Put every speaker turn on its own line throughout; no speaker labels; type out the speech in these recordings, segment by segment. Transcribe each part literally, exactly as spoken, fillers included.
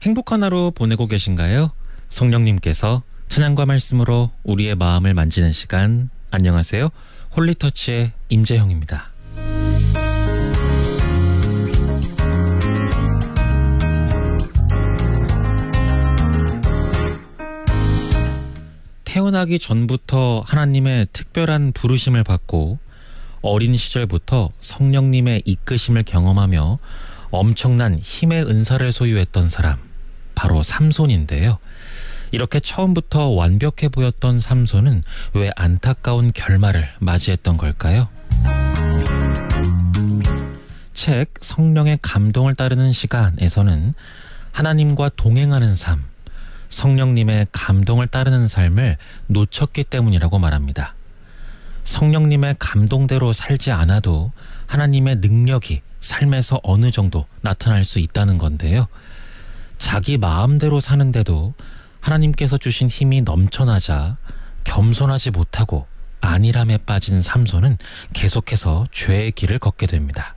행복한 하루 보내고 계신가요? 성령님께서 찬양과 말씀으로 우리의 마음을 만지는 시간. 안녕하세요. 홀리터치의 임재형입니다. 태어나기 전부터 하나님의 특별한 부르심을 받고 어린 시절부터 성령님의 이끄심을 경험하며 엄청난 힘의 은사를 소유했던 사람, 바로 삼손인데요. 이렇게 처음부터 완벽해 보였던 삼손은 왜 안타까운 결말을 맞이했던 걸까요? 책 성령의 감동을 따르는 시간에서는 하나님과 동행하는 삶, 성령님의 감동을 따르는 삶을 놓쳤기 때문이라고 말합니다. 성령님의 감동대로 살지 않아도 하나님의 능력이 삶에서 어느 정도 나타날 수 있다는 건데요. 자기 마음대로 사는데도 하나님께서 주신 힘이 넘쳐나자 겸손하지 못하고 안일함에 빠진 삼손은 계속해서 죄의 길을 걷게 됩니다.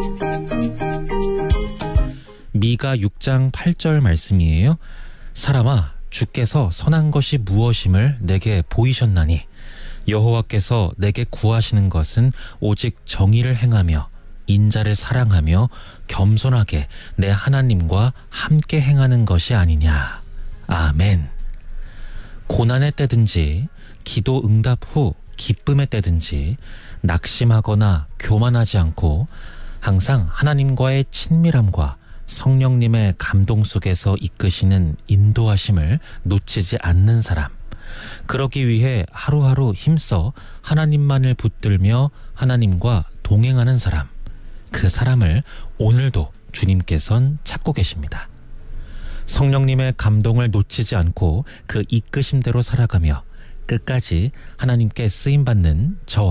미가 육 장 팔 절 말씀이에요. 사람아, 주께서 선한 것이 무엇임을 내게 보이셨나니 여호와께서 내게 구하시는 것은 오직 정의를 행하며 인자를 사랑하며 겸손하게 내 하나님과 함께 행하는 것이 아니냐. 아멘. 고난의 때든지 기도 응답 후 기쁨의 때든지 낙심하거나 교만하지 않고 항상 하나님과의 친밀함과 성령님의 감동 속에서 이끄시는 인도하심을 놓치지 않는 사람, 그러기 위해 하루하루 힘써 하나님만을 붙들며 하나님과 동행하는 사람, 그 사람을 오늘도 주님께선 찾고 계십니다. 성령님의 감동을 놓치지 않고 그 이끄심대로 살아가며 끝까지 하나님께 쓰임받는 저와